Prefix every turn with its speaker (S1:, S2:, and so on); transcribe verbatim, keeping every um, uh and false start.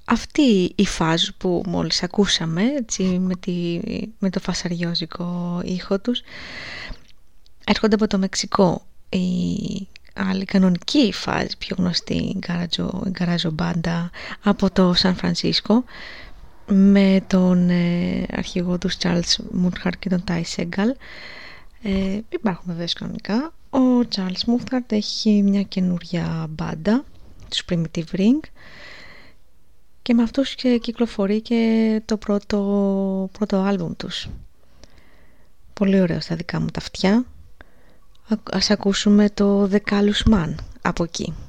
S1: αυτή η φάζ που μόλις ακούσαμε, έτσι, με, τη, με το φασαριόζικο ήχο τους, έρχονται από το Μεξικό. Η άλλη κανονική φάζ, πιο γνωστή, η Γκαράζο Μπάντα, από το Σαν Φρανσίσκο, με τον ε, αρχηγό τους Charles Mouthard και τον Ty Segall. Ε, υπάρχουν βεβαίως κανονικά. Ο Charles Mouthard έχει μια καινούρια μπάντα, τους Primitive Ring, και με αυτούς και κυκλοφορεί και το πρώτο, πρώτο άλμπουμ τους. Πολύ ωραίο στα δικά μου τα αυτιά. Ας ακούσουμε το The Callous Man από εκεί.